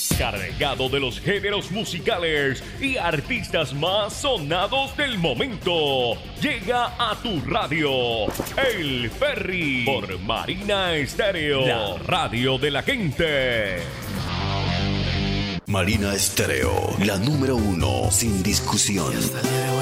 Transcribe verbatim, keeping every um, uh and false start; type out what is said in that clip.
Cargado de los géneros musicales y artistas más sonados del momento. Llega a tu radio El Ferry por Marina Estéreo, la radio de la gente. Marina Estéreo, la número uno, sin discusión.